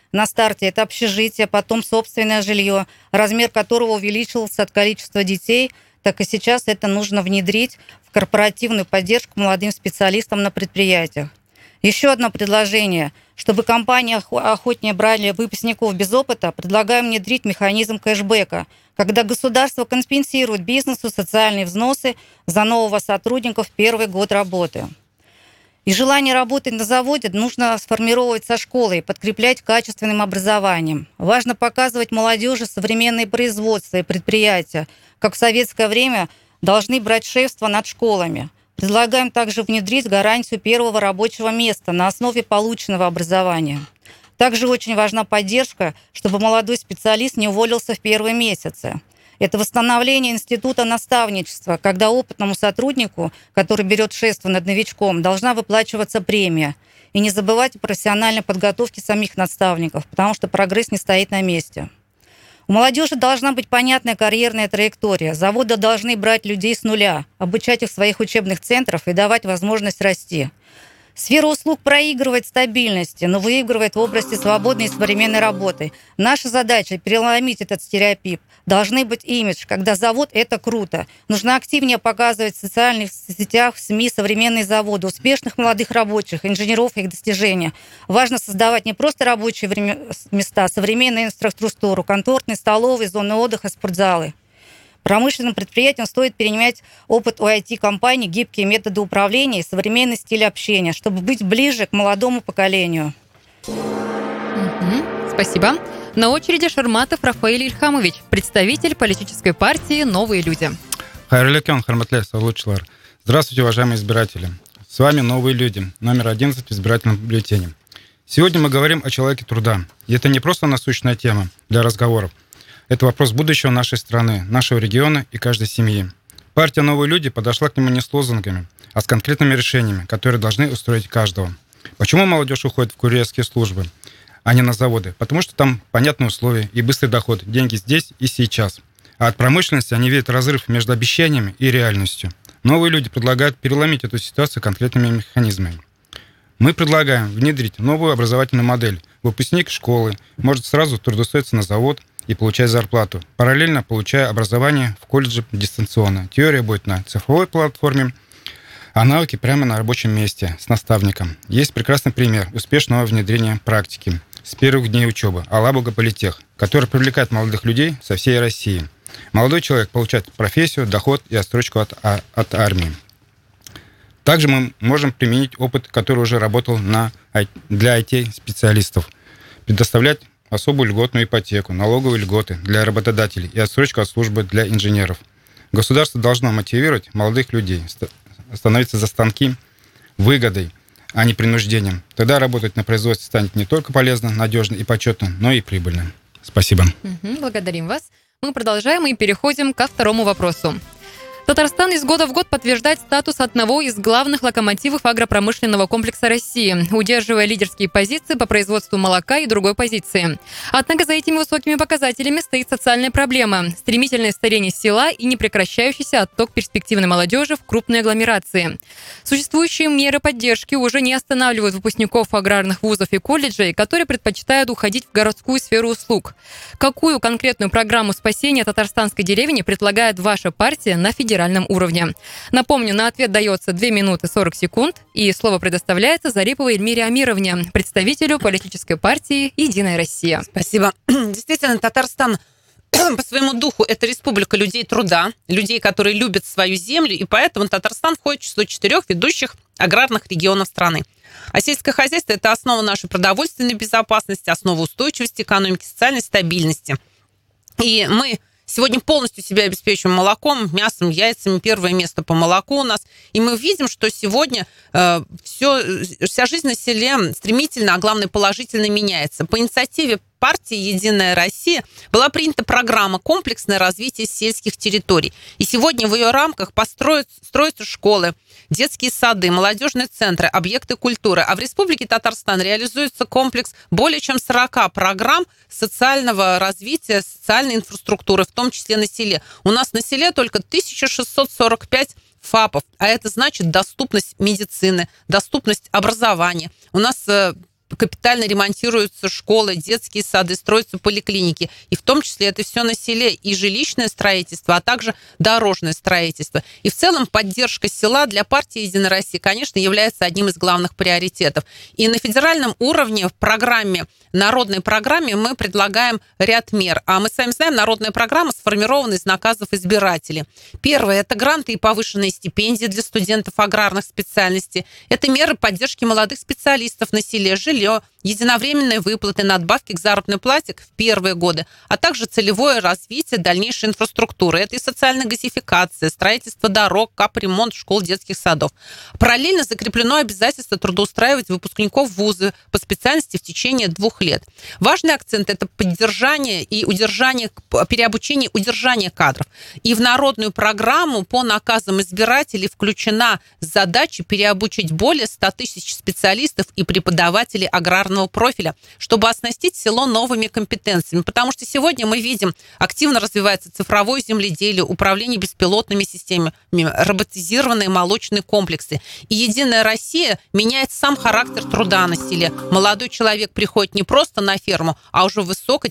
На старте это общежитие, потом собственное жилье, размер которого увеличивался от количества детей, так и сейчас это нужно внедрить в корпоративную поддержку молодым специалистам на предприятиях. Еще одно предложение. Чтобы компании охотнее брали выпускников без опыта, предлагаем внедрить механизм кэшбэка, когда государство компенсирует бизнесу социальные взносы за нового сотрудника в первый год работы. И желание работать на заводе нужно сформировать со школы и подкреплять качественным образованием. Важно показывать молодежи современные производства и предприятия, как в советское время должны брать шефство над школами. Предлагаем также внедрить гарантию первого рабочего места на основе полученного образования. Также очень важна поддержка, чтобы молодой специалист не уволился в первые месяцы. Это восстановление института наставничества, когда опытному сотруднику, который берет шефство над новичком, должна выплачиваться премия. И не забывать о профессиональной подготовке самих наставников, потому что прогресс не стоит на месте. У молодежи должна быть понятная карьерная траектория. Заводы должны брать людей с нуля, обучать их в своих учебных центрах и давать возможность расти. Сфера услуг проигрывает стабильности, но выигрывает в области свободной и современной работы. Наша задача – переломить этот стереотип. Должны быть имидж, когда завод – это круто. Нужно активнее показывать в социальных сетях, в СМИ современные заводы, успешных молодых рабочих, инженеров и их достижения. Важно создавать не просто рабочие места, а современную инфраструктуру, контортные, столовые, зоны отдыха, спортзалы. Промышленным предприятиям стоит перенимать опыт у IT-компаний, гибкие методы управления и современный стиль общения, чтобы быть ближе к молодому поколению. Спасибо. На очереди Шерматов Рафаэль Ильхамович, представитель политической партии «Новые люди». Здравствуйте, уважаемые избиратели. С вами «Новые люди», номер 11 в избирательном бюллетене. Сегодня мы говорим о человеке труда. И это не просто насущная тема для разговоров. Это вопрос будущего нашей страны, нашего региона и каждой семьи. Партия «Новые люди» подошла к нему не с лозунгами, а с конкретными решениями, которые должны устроить каждого. Почему молодежь уходит в курьерские службы, а не на заводы? Потому что там понятные условия и быстрый доход, деньги здесь и сейчас. А от промышленности они видят разрыв между обещаниями и реальностью. Новые люди предлагают переломить эту ситуацию конкретными механизмами. Мы предлагаем внедрить новую образовательную модель. Выпускник школы может сразу трудоустроиться на завод и получать зарплату, параллельно получая образование в колледже дистанционно. Теория будет на цифровой платформе, а навыки прямо на рабочем месте с наставником. Есть прекрасный пример успешного внедрения практики с первых дней учебы Алабуга Политех, который привлекает молодых людей со всей России. Молодой человек получает профессию, доход и отсрочку от армии. Также мы можем применить опыт, который уже работал для IT-специалистов, предоставлять особую льготную ипотеку, налоговые льготы для работодателей и отсрочку от службы для инженеров. Государство должно мотивировать молодых людей становиться за станки выгодой, а не принуждением. Тогда работать на производстве станет не только полезно, надежно и почетно, но и прибыльно. Спасибо. Благодарим вас. Мы продолжаем и переходим ко второму вопросу. Татарстан из года в год подтверждает статус одного из главных локомотивов агропромышленного комплекса России, удерживая лидерские позиции по производству молока и другой позиции. Однако за этими высокими показателями стоит социальная проблема – стремительное старение села и непрекращающийся отток перспективной молодежи в крупные агломерации. Существующие меры поддержки уже не останавливают выпускников аграрных вузов и колледжей, которые предпочитают уходить в городскую сферу услуг. Какую конкретную программу спасения татарстанской деревни предлагает ваша партия на федеральном уровне? Напомню, на ответ дается 2 минуты 40 секунд, и слово предоставляется Зариповой Эльмире Амировне, представителю политической партии «Единая Россия». Спасибо. Действительно, Татарстан по своему духу это республика людей труда, людей, которые любят свою землю, и поэтому Татарстан входит в число 4 ведущих аграрных регионов страны. А сельское хозяйство – это основа нашей продовольственной безопасности, основа устойчивости экономики, социальной стабильности. И мы сегодня полностью себя обеспечиваем молоком, мясом, яйцами. Первое место по молоку у нас. И мы видим, что сегодня вся жизнь на селе стремительно, а главное положительно меняется. По инициативе партии «Единая Россия» была принята программа «Комплексное развитие сельских территорий». И сегодня в ее рамках строятся школы, детские сады, молодежные центры, объекты культуры. А в Республике Татарстан реализуется комплекс более чем 40 программ социального развития, социальной инфраструктуры, в том числе на селе. У нас на селе только 1645 ФАПов, а это значит доступность медицины, доступность образования. У нас капитально ремонтируются школы, детские сады, строятся поликлиники. И в том числе это все на селе и жилищное строительство, а также дорожное строительство. И в целом поддержка села для партии «Единая Россия», конечно, является одним из главных приоритетов. И на федеральном уровне в программе, народной программе, мы предлагаем ряд мер. А мы с вами знаем, народная программа сформирована из наказов избирателей. Первое – это гранты и повышенные стипендии для студентов аграрных специальностей. Это меры поддержки молодых специалистов на селе, жилье, единовременные выплаты, надбавки к заработной плате в первые годы, а также целевое развитие дальнейшей инфраструктуры. Это и социальная газификация, строительство дорог, капремонт школ, детских садов. Параллельно закреплено обязательство трудоустраивать выпускников вуза по специальности в течение 2 лет. Важный акцент – это поддержание и удержание, переобучение, удержание кадров. И в народную программу по наказам избирателей включена задача переобучить более 100 тысяч специалистов и преподавателей аграрного профиля, чтобы оснастить село новыми компетенциями. Потому что сегодня мы видим, активно развивается цифровое земледелие, управление беспилотными системами, роботизированные молочные комплексы. И «Единая Россия» меняет сам характер труда на селе. Молодой человек приходит не просто на ферму, а уже в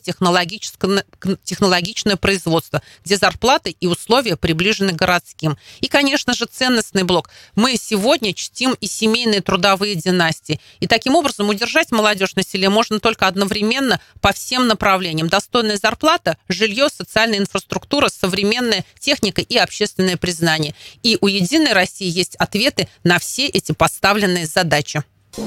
высокотехнологичное производство, где зарплаты и условия приближены к городским. И, конечно же, ценностный блок. Мы сегодня чтим и семейные трудовые династии. И таким образом удержать молодежь на селе можно только одновременно по всем направлениям. Достойная зарплата, жилье, социальная инфраструктура, современная техника и общественное признание. И у «Единой России» есть ответы на все эти поставленные задачи.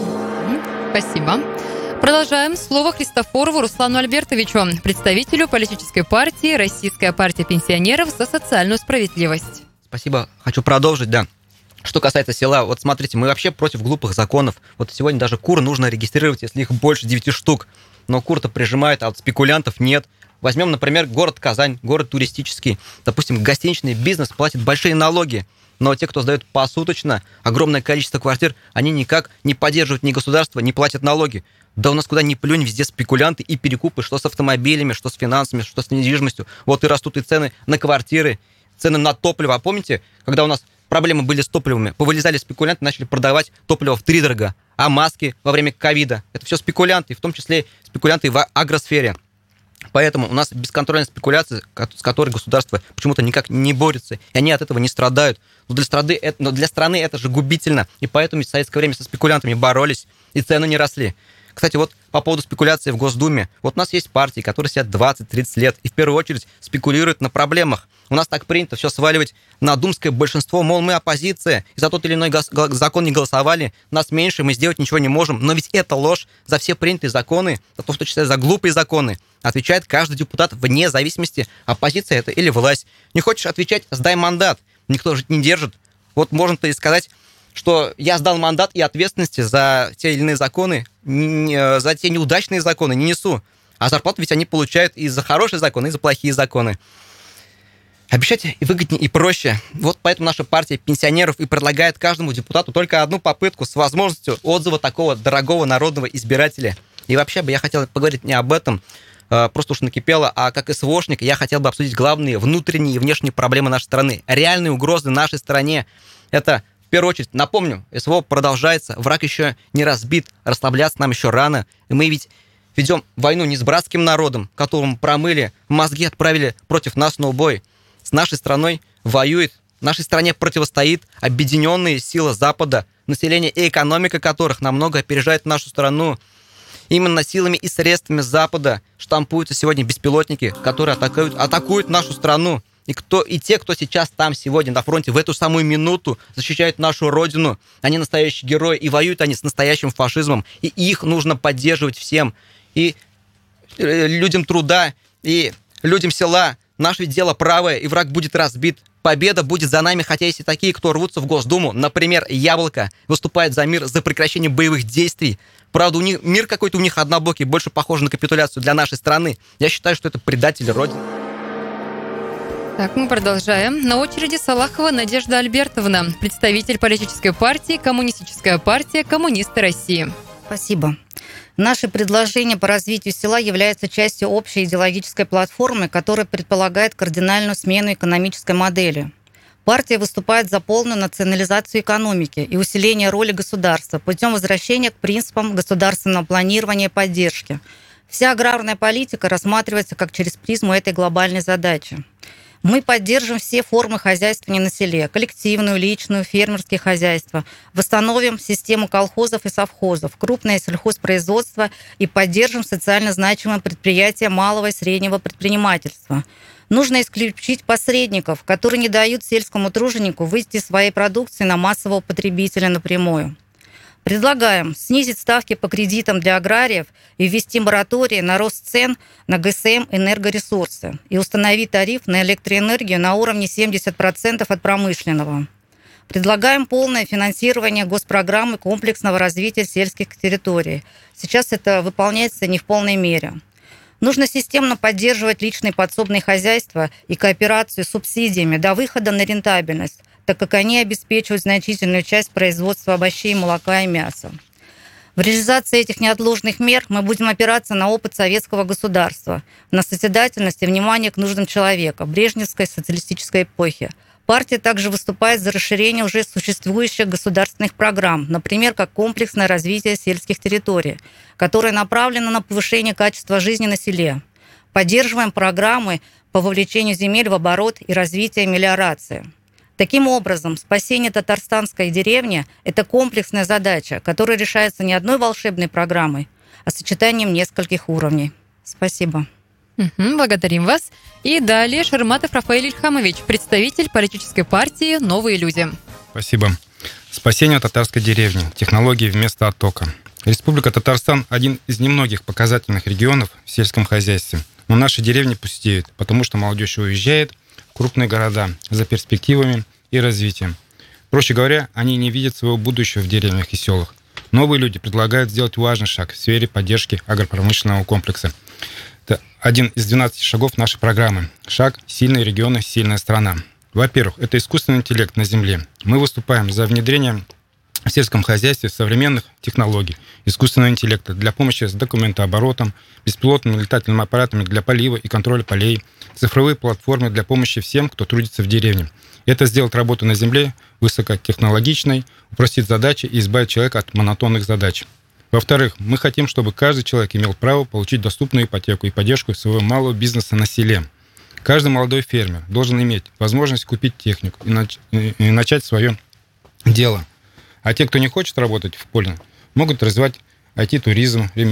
Спасибо. Продолжаем. Слово Христофорову Руслану Альбертовичу, представителю политической партии «Российская партия пенсионеров за социальную справедливость». Спасибо. Хочу продолжить, да. Что касается села, вот смотрите, мы вообще против глупых законов. Вот сегодня даже кур нужно регистрировать, если их больше 9 штук. Но кур-то прижимают, а от спекулянтов нет. Возьмем, например, город Казань, город туристический. Допустим, гостиничный бизнес платит большие налоги. Но те, кто сдает посуточно огромное количество квартир, они никак не поддерживают ни государство, не платят налоги. Да у нас куда ни плюнь, везде спекулянты и перекупы, что с автомобилями, что с финансами, что с недвижимостью. Вот и растут и цены на квартиры, цены на топливо. А помните, когда у нас проблемы были с топливами, повылезали спекулянты, начали продавать топливо втридорога, а маски во время ковида – это все спекулянты, в том числе спекулянты в агросфере. Поэтому у нас бесконтрольная спекуляция, с которой государство почему-то никак не борется, и они от этого не страдают. Но для страны это же губительно, и поэтому в советское время со спекулянтами боролись, и цены не росли. Кстати, вот по поводу спекуляции в Госдуме. Вот у нас есть партии, которые сидят 20-30 лет и в первую очередь спекулируют на проблемах. У нас так принято все сваливать на думское большинство, мол, мы оппозиция, и за тот или иной закон не голосовали, нас меньше, мы сделать ничего не можем. Но ведь это ложь. За все принятые законы, за то, в том числе за глупые законы, отвечает каждый депутат вне зависимости, оппозиция это или власть. Не хочешь отвечать, сдай мандат. Никто же не держит. Вот можно-то и сказать, что я сдал мандат и ответственности за те или иные законы, за те неудачные законы не несу. А зарплату ведь они получают и за хорошие законы, и за плохие законы. Обещать и выгоднее, и проще. Вот поэтому наша партия пенсионеров и предлагает каждому депутату только одну попытку с возможностью отзыва такого дорогого народного избирателя. И вообще бы я хотел поговорить не об этом, просто уж накипело, а как СВОшник я хотел бы обсудить главные внутренние и внешние проблемы нашей страны. Реальные угрозы нашей стране. Это, в первую очередь, напомню, СВО продолжается, враг еще не разбит, расслабляться нам еще рано. И мы ведь ведем войну не с братским народом, которому промыли, мозги отправили против нас на убой. С нашей страной воюет, нашей стране противостоит объединенные силы Запада, население и экономика которых намного опережает нашу страну. Именно силами и средствами Запада штампуются сегодня беспилотники, которые атакуют нашу страну. И те, кто сейчас там сегодня на фронте в эту самую минуту защищают нашу родину, они настоящие герои, и воюют они с настоящим фашизмом. И их нужно поддерживать всем. И людям труда, и людям села. Наше дело правое, и враг будет разбит. Победа будет за нами, хотя есть и такие, кто рвутся в Госдуму. Например, Яблоко выступает за мир, за прекращение боевых действий. Правда, мир какой-то у них однобокий, больше похож на капитуляцию для нашей страны. Я считаю, что это предатели Родины. Так, мы продолжаем. На очереди Салахова Надежда Альбертовна, представитель политической партии «Коммунистическая партия Коммунисты России». Спасибо. Наше предложение по развитию села является частью общей идеологической платформы, которая предполагает кардинальную смену экономической модели. Партия выступает за полную национализацию экономики и усиление роли государства путем возвращения к принципам государственного планирования и поддержки. Вся аграрная политика рассматривается как через призму этой глобальной задачи. Мы поддержим все формы хозяйствования на селе: коллективную, личную, фермерские хозяйства. Восстановим систему колхозов и совхозов, крупное сельхозпроизводство и поддержим социально значимые предприятия малого и среднего предпринимательства. Нужно исключить посредников, которые не дают сельскому труженику выйти своей продукции на массового потребителя напрямую. Предлагаем снизить ставки по кредитам для аграриев и ввести мораторий на рост цен на ГСМ энергоресурсы и установить тариф на электроэнергию на уровне 70% от промышленного. Предлагаем полное финансирование госпрограммы комплексного развития сельских территорий. Сейчас это выполняется не в полной мере. Нужно системно поддерживать личные подсобные хозяйства и кооперацию с субсидиями до выхода на рентабельность, так как они обеспечивают значительную часть производства овощей, молока и мяса. В реализации этих неотложных мер мы будем опираться на опыт советского государства, на созидательность и внимание к нуждам человека, брежневской социалистической эпохи. Партия также выступает за расширение уже существующих государственных программ, например, как комплексное развитие сельских территорий, которое направлено на повышение качества жизни на селе. Поддерживаем программы по вовлечению земель в оборот и развитие мелиорации. Таким образом, спасение татарстанской деревни – это комплексная задача, которая решается не одной волшебной программой, а сочетанием нескольких уровней. Спасибо. Благодарим вас. И далее Шерматов Рафаэль Ильхамович, представитель политической партии «Новые люди». Спасибо. Спасение татарской деревни. Технологии вместо оттока. Республика Татарстан – один из немногих показательных регионов в сельском хозяйстве. Но наши деревни пустеют, потому что молодежь уезжает в крупные города за перспективами и развитием. Проще говоря, они не видят своего будущего в деревнях и селах. Новые люди предлагают сделать важный шаг в сфере поддержки агропромышленного комплекса. Это один из 12 шагов нашей программы. Шаг «Сильные регионы, сильная страна». Во-первых, это искусственный интеллект на земле. Мы выступаем за внедрение в сельском хозяйстве современных технологий искусственного интеллекта для помощи с документооборотом, беспилотными летательными аппаратами для полива и контроля полей, цифровые платформы для помощи всем, кто трудится в деревне. Это сделает работу на земле высокотехнологичной, упростит задачи и избавит человека от монотонных задач. Во-вторых, мы хотим, чтобы каждый человек имел право получить доступную ипотеку и поддержку своего малого бизнеса на селе. Каждый молодой фермер должен иметь возможность купить технику и начать свое дело. А те, кто не хочет работать в поле, могут развивать IT-туризм,